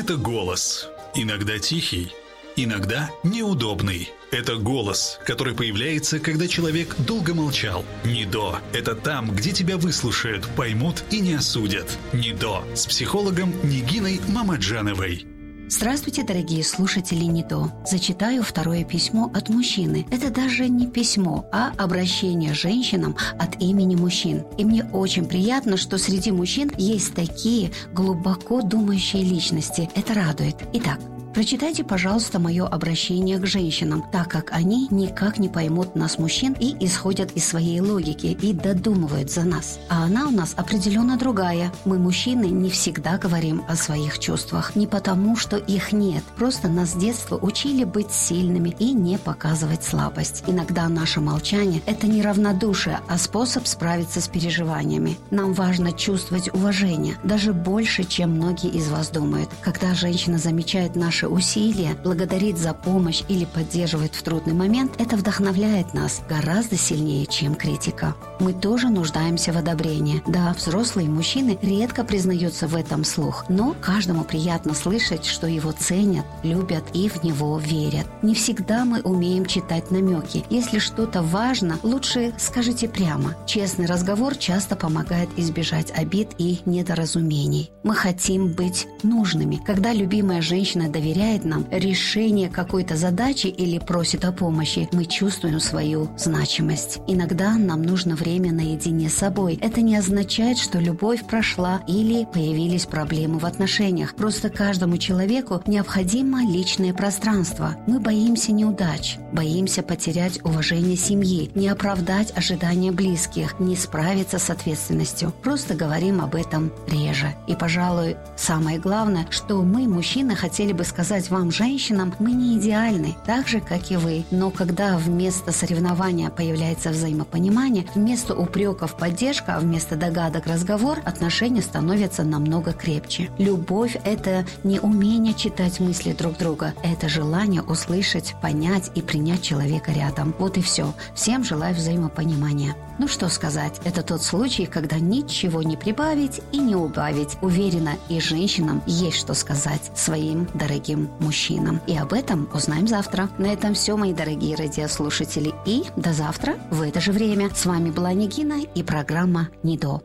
Это голос. Иногда тихий, иногда неудобный. Это голос, который появляется, когда человек долго молчал. НИДО – это там, где тебя выслушают, поймут и не осудят. НИДО с психологом Нигиной Мамаджановой. Здравствуйте, дорогие слушатели НИДО. Зачитаю второе письмо от мужчины. Это даже не письмо, а обращение женщинам от имени мужчин. И мне очень приятно, что среди мужчин есть такие глубоко думающие личности. Это радует. Итак, прочитайте, пожалуйста, мое обращение к женщинам, так как они никак не поймут нас, мужчин, и исходят из своей логики и додумывают за нас. А она у нас определенно другая. Мы, мужчины, не всегда говорим о своих чувствах. Не потому, что их нет. Просто нас с детства учили быть сильными и не показывать слабость. Иногда наше молчание – это не равнодушие, а способ справиться с переживаниями. Нам важно чувствовать уважение, даже больше, чем многие из вас думают. Когда женщина замечает наши усилия, благодарит за помощь или поддерживает в трудный момент, это вдохновляет нас гораздо сильнее, чем критика. Мы тоже нуждаемся в одобрении. Да, взрослые мужчины редко признаются в этом вслух, но каждому приятно слышать, что его ценят, любят и в него верят. Не всегда мы умеем читать намеки. Если что-то важно, лучше скажите прямо. Честный разговор часто помогает избежать обид и недоразумений. Мы хотим быть нужными. Когда любимая женщина доверяет нам решение какой-то задачи или просит о помощи, мы чувствуем свою значимость. Иногда нам нужно время наедине с собой. Это не означает, что любовь прошла или появились проблемы в отношениях. Просто каждому человеку необходимо личное пространство. Мы боимся неудач, боимся потерять уважение семьи, не оправдать ожидания близких, не справиться с ответственностью. Просто говорим об этом реже. И, пожалуй, самое главное, что мы, мужчины, хотели бы сказать вам, женщинам, мы не идеальны, так же, как и вы. Но когда вместо соревнования появляется взаимопонимание, вместо упреков поддержка, а вместо догадок разговор, отношения становятся намного крепче. Любовь – это не умение читать мысли друг друга, это желание услышать, понять и принять человека рядом. Вот и все. Всем желаю взаимопонимания. Ну что сказать, это тот случай, когда ничего не прибавить и не убавить. Уверена, и женщинам есть что сказать своим дорогим мужчинам. И об этом узнаем завтра. На этом все, мои дорогие радиослушатели. И до завтра в это же время. С вами была Нигина и программа НИДО.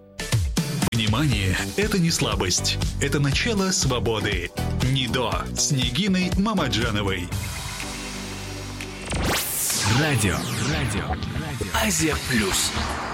Внимание – это не слабость. Это начало свободы. НИДО с Нигиной Мамаджановой. Радио. Азия Плюс.